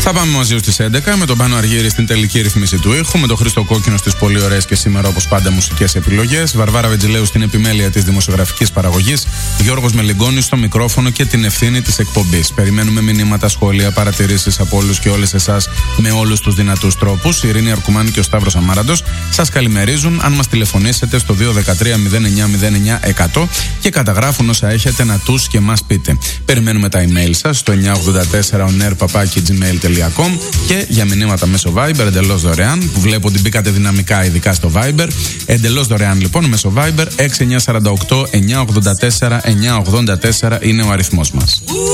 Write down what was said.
Θα πάμε μαζί στις 11 με τον Πάνο Αργύρη στην τελική ρυθμίση του ήχου, με τον Χρήστο Κόκκινο στις πολύ ωραίες και σήμερα όπως πάντα μουσικές επιλογές, Βαρβάρα Βετζιλέου στην επιμέλεια της δημοσιογραφικής παραγωγής, Γιώργος Μελιγκόνης στο μικρόφωνο και την ευθύνη της εκπομπής. Περιμένουμε μηνύματα, σχόλια, παρατηρήσεις από όλους και όλες εσάς με όλους τους δυνατούς τρόπους. Η Ειρήνη Αρκουμάνη και ο Σταύρος Αμάραντος σας καλημερίζουν αν μας τηλεφωνήσετε στο 213-09-09-100 και καταγράφουν όσα έχετε να τους και μας πείτε. Περιμένουμε τα email σας στο 984oner@gmail.com και για μηνύματα μέσω Viber εντελώς δωρεάν, που βλέπω ότι μπήκατε δυναμικά ειδικά στο Viber. Εντελώς δωρεάν λοιπόν μέσω Viber 6948 984 984 είναι ο αριθμός μας.